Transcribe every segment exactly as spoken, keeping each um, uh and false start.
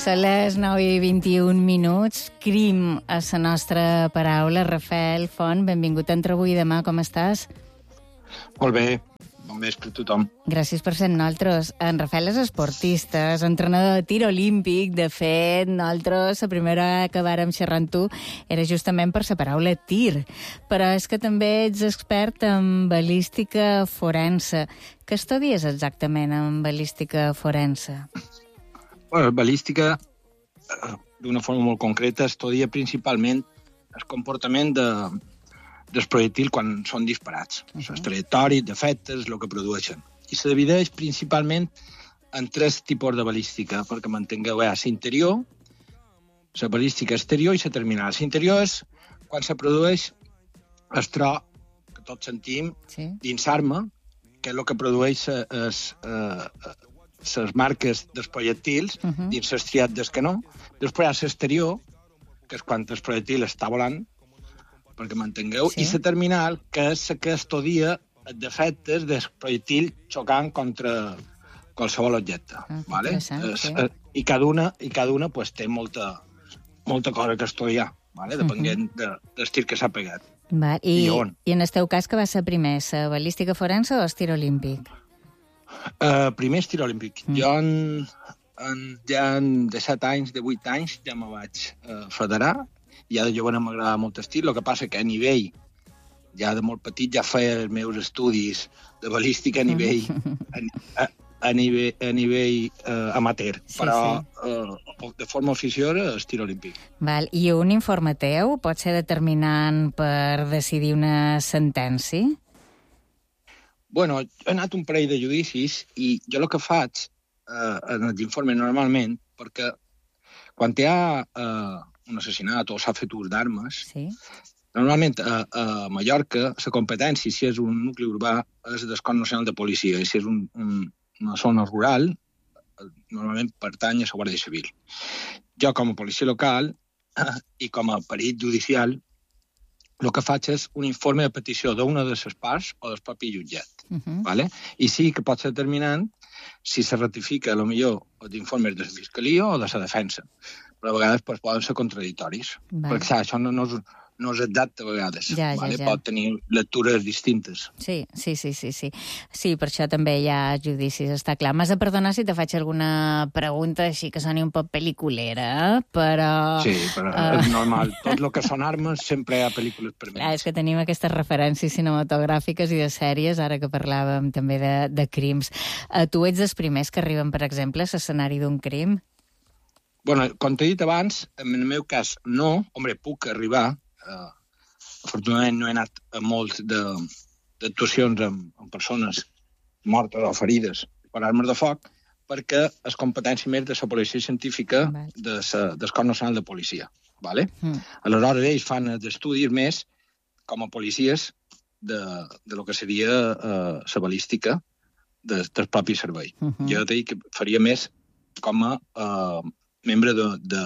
Són les nou i vint-i-un minuts. Crim a la nostra paraula. Rafael Font, benvingut a Entre avui i demà. Com estàs? Molt bé. Bon vespre a tothom. Gràcies per ser nosaltres. En Rafael és esportista, és entrenador de tir olímpic. De fet, nosaltres, la primera que vàrem xerrar amb tu era justament per la paraula tir. Però és que també ets expert en balística forense. Què estudies exactament en balística forense? Bueno, balística, d'una forma molt concreta, estudia principalment el comportament de, dels projectils quan són disparats. Uh-huh. Les trajectòries, defectes, el que produeixen. I se divideix principalment en tres tipus de balística, perquè m'entengueu, la interior, la balística exterior i la terminal. La interior és quan se produeix el tro que tots sentim sí. dins l'arma, que és el que produeix es, eh, les marques dels projectils uh-huh. dins l'estriat del canó. Després hi ha l'exterior, que és quan el projectil està volant, perquè m'entengueu, sí. i la terminal, que és la que estudia els defectes del projectil xocant contra qualsevol objecte. Ah, vale? Es, sí. I cada una, i cada una pues, té molta, molta cosa que estudiar, vale? depenent uh-huh. de, del tir que s'ha pegat. Va, i, I, I en el teu cas, que va ser primer, la balística forense o el tir olímpic? Uh, primer és tir olímpic. Mm. Jo en, en, ja en disset anys, divuit anys, ja me vaig uh, federar. Ja de jove m'agradava molt el tir. El que passa que a nivell, ja de molt petit, ja feia els meus estudis de balística a nivell, a, a, a nivell, a nivell uh, amateur. Sí, però sí. Uh, de forma oficiosa és tir olímpic. Val. I un informe teu pot ser determinant per decidir una sentència? Bueno, he anat un parell de judicis i jo el que faig eh, en els informes normalment, perquè quan hi ha eh, un assassinat o s'ha fet ús d'armes, sí. normalment a, a Mallorca la competència, si és un nucli urbà, és del Cos Nacional de Policia, i si és un, un, una zona rural, normalment pertany a la Guàrdia Civil. Jo, com a policia local eh, i com a perit judicial, el que faig és un informe de petició d'una de les parts o del propi jutjat. Uh-huh. Vale? I sí que pot ser determinant si se ratifica, potser els informes de la Fiscalia o de la defensa. Però a vegades pues, poden ser contradictoris. Vale. Perquè saps, això no, no, és, no és exacte a vegades. Ja, vale? ja, ja. Pot tenir lectures distintes. Sí, sí, sí, sí, sí. Sí, per això també hi ha judicis, està clar. M'has de perdonar si te faig alguna pregunta així que soni un poc pel·liculera, però... Sí, però uh... és normal. Tot el que són armes sempre hi ha pel·lícules per mi. Clar, és que tenim aquestes referències cinematogràfiques i de sèries, ara que parlàvem també de, de crims. Uh, tu ets dels primers que arriben, per exemple, a l'escenari d'un crim? Bueno, com t'he dit abans, en el meu cas no. Hombre, puc arribar. Uh, afortunadament no he anat a molts d'actuacions amb, amb persones mortes o ferides per armes de foc, perquè és competència més de la policia científica de sa, del Cos Nacional de Policia. Vale? Mm. Aleshores, ells fan els estudis més com a policies de, de lo que seria uh, la balística de, del propi servei. Uh-huh. Jo dic que faria més com a uh, membre de, de,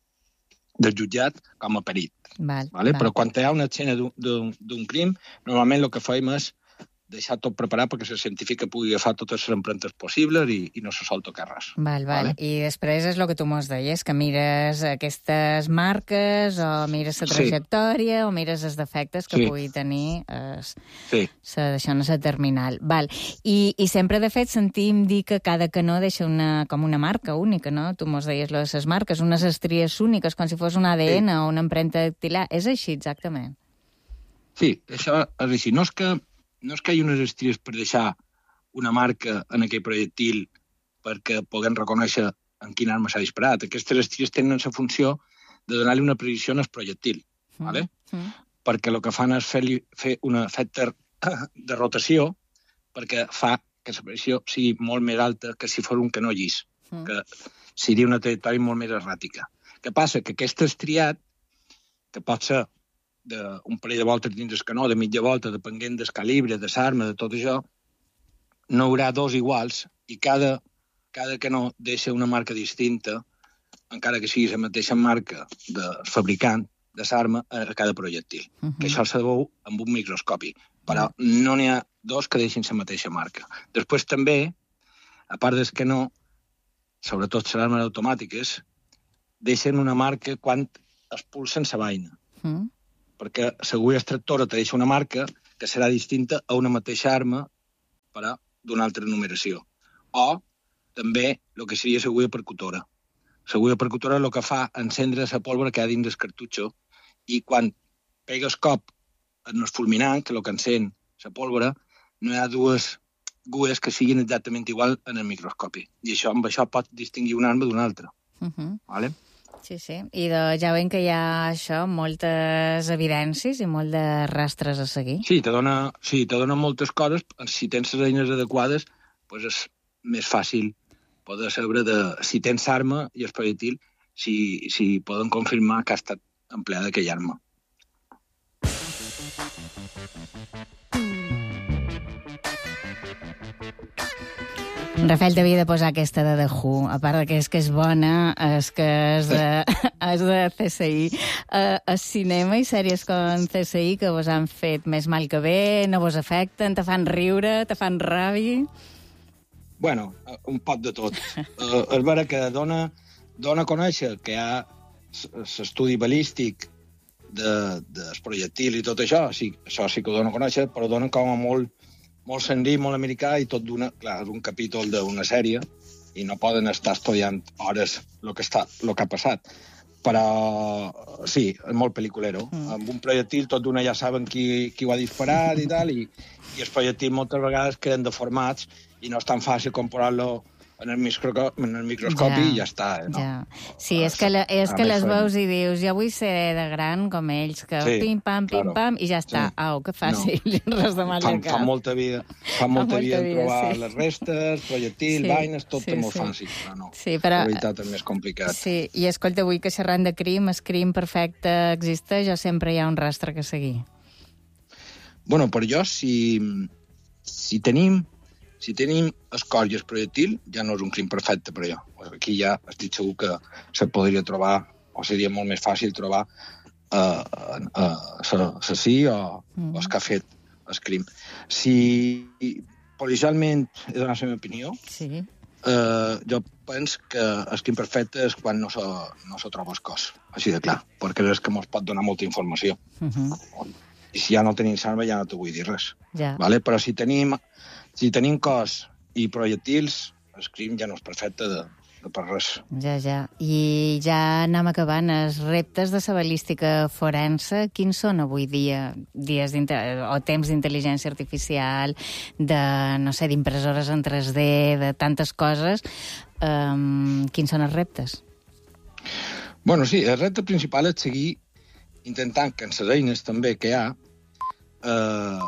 del jutjat com a perit. Val, vale? val. Però quan hi ha una escena d'un crim, normalment el que fem és deixar tot preparat perquè el científic pugui agafar totes les empremtes possibles i, i no se sol tocar res. Val, val. Vale? I després és el que tu mos deies, que mires aquestes marques o mires la trajectòria sí. o mires els defectes que sí. pugui tenir es, sí. sa, això no és la terminal. Val. I, I sempre, de fet, sentim dir que cada canó deixa una, com una marca única, no? Tu mos deies lo de les marques, unes estries úniques, com si fos un A D N sí. o una empremta dactilar. És així, exactament? Sí, això és així. No és que No és que hi hagi unes estries per deixar una marca en aquell projectil perquè puguem reconèixer en quina arma s'ha disparat. Aquestes estries tenen la funció de donar-li una precisió al projectil. Mm. ¿Vale? Mm. Perquè el que fan és fer, fer un efecte de rotació perquè fa que la precisió sigui molt més alta que si fos un canó llis, mm. que seria una trajectòria molt més erràtica. Què passa? Que aquest estriat, que pot ser d'un parell de voltes dins del canó, de mitja volta, depenent del calibre, de l'arma, de tot això, no hi haurà dos iguals i cada, cada canó deixa una marca distinta, encara que sigui la mateixa marca del fabricant de l'arma a cada projectil. Uh-huh. Que això se veu amb un microscopi. Però uh-huh. no n'hi ha dos que deixin la mateixa marca. Després també, a part del canó, sobretot les armes automàtiques, deixen una marca quan expulsen la vaina. Mm. Perquè l'agulla extractora te deixa una marca que serà distinta a una mateixa arma però d'una altra numeració. O també el que seria l'agulla percutora. L'agulla percutora el que fa encendre la pólvora que hi ha dins del cartutxo i quan pega el cop en el fulminant, que el que encén la pólvora, no hi ha dues agulles que siguin exactament igual en el microscopi. I això, amb això pot distingir una arma d'una altra. Uh -huh. Vale? Sí, sí. I de, ja veiem que hi ha això, moltes evidències i molt de rastres a seguir. Sí, te dona, sí, te dona moltes coses. Si tens les eines adequades, pues és més fàcil poder saber de, si tens arma i el projectil, si, si poden confirmar que ha estat empleada aquella arma. Rafael, t'havia de posar aquesta de The Who, a part que és que és bona, és que és de, és de C S I. Uh, el cinema i sèries com C S I que vos han fet més mal que bé, no vos afecten, te fan riure, te fan ràbia? Bueno, un pot de tot. Uh, és vera que dona, dona a conèixer que hi ha l'estudi balístic de, del projectil i tot això, sí, això sí que ho dona a conèixer, però dona com a molt molt senzill, molt americà, i tot d'una... Clar, és un capítol d'una sèrie, i no poden estar estudiant hores el que, està, el que ha passat. Però, sí, és molt pel·liculero. Mm. Amb un projectil, tot d'una ja saben qui, qui ho ha disparat i tal, i, i els projectils moltes vegades queden deformats i no és tan fàcil comparar-lo en el, microscopi, en el microscopi ja, i ja està. Eh, no? Ja. Sí, és que, la, és que les veus i dius, jo vull ser de gran com ells, que sí, pim-pam, pim-pam, claro. I ja està. Sí. Au, que fàcil, no. Res de mal fa, de cap. Fa molta vida, fa molta fa vida, vida trobar sí. les restes, projectils, sí, vaines, tot sí, és molt sí. fàcil, però no. Sí, però, la veritat és més complicat. Sí, i escolta, avui que xerrant de crim, el crim perfecte existeix o sempre hi ha un rastre que seguir? Bueno, per jo, si, si tenim Si tenim el cos i el projectil, ja no és un crim perfecte per jo. Aquí ja estic segur que se podria trobar, o seria molt més fàcil trobar l'assassí uh, uh, o, mm. o el que ha fet el crim. Si policialment he de donar la meva opinió, sí. uh, jo penso que el crim perfecte és quan no se, no se troba el cos, així de clar, perquè és que ens pot donar molta informació. Mm -hmm. I si ja no tenim l'arma ja no t'ho vull dir res. Ja. Vale? Però si tenim... Si tenim cos i projectils, el crim ja no és perfecte de, de per res. Ja, ja. I ja anem acabant. Els reptes de la balística forense, quins són avui dia? Dies o temps d'intel·ligència artificial, de, no sé, d'impressores en tres D, de tantes coses. Um, quins són els reptes? Bueno, sí, el repte principal és seguir intentant que en les eines també que hi ha eh,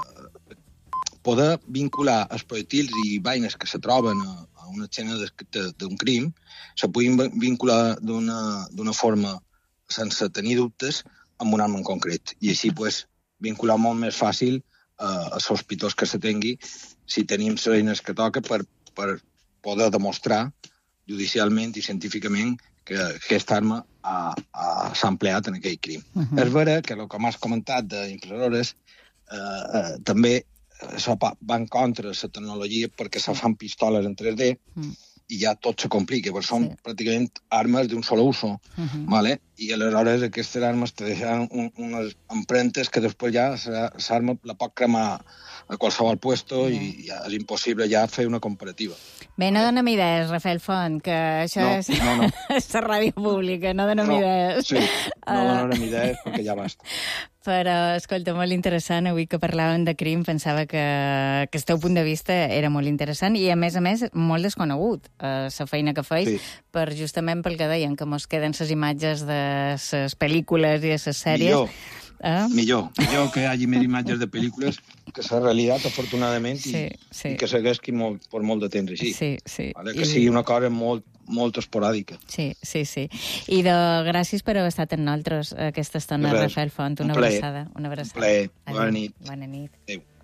poder vincular els projectils i vaines que se troben a, a una escena d'un crim, se puguin vincular d'una forma sense tenir dubtes amb una arma en concret. I així pues, vincular molt més fàcil eh, els sospitós que se tingui si tenim les eines que toca per, per poder demostrar judicialment i científicament que aquesta arma s'ha empleat en aquell crim. Uh -huh. És vera que el que m'has comentat d'impressores eh, eh, també això va en contra de la tecnologia perquè se fan pistoles en tres D mm. i ja tot se complica, perquè són sí. pràcticament armes d'un sol uso, uh -huh. ¿vale? I aleshores aquestes armes te deixen un, unes empremtes que després ja l'arma la pot cremar a qualsevol puesto yeah. i ja és impossible ja fer una comparativa. Bé, no donem idees, Rafael Font, que això no, és no, no. la ràdio pública, no donem no, idees. Sí, no donem idees perquè ja basta. Però, escolta, molt interessant, avui que parlàvem de crim, pensava que, que el teu punt de vista era molt interessant i, a més a més, molt desconegut, eh, la feina que feis, sí. per justament pel que deien, que mos queden les imatges de les pel·lícules i de les sèries. Millor. Eh? Millor, millor que hi hagi més imatges de pel·lícules que s'ha realitat, afortunadament, sí, i, sí. i que segueixi molt, per molt de temps així. Sí, sí. Vale? Que I... sigui una cosa molt, molt esporàdica. Sí, sí, sí. I de gràcies per haver estat amb nosaltres aquesta estona, Rafael Font. Una abraçada. Una abraçada. Un plaer. Bona nit. Bona nit. Adéu.